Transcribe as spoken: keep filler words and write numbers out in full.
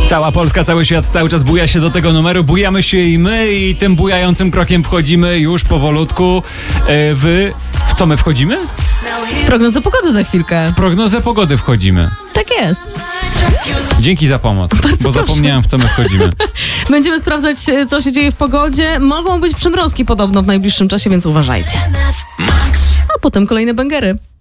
Cała Polska, cały świat cały czas buja się do tego numeru. Bujamy się i my i tym bujającym krokiem wchodzimy już powolutku w... W co my wchodzimy? W prognozę pogody za chwilkę. W prognozę pogody wchodzimy. Tak jest. Dzięki za pomoc, Bardzo bo proszę. zapomniałem, w co my wchodzimy. Będziemy sprawdzać, co się dzieje w pogodzie. Mogą być przymrozki podobno w najbliższym czasie, więc uważajcie. A potem kolejne bangery.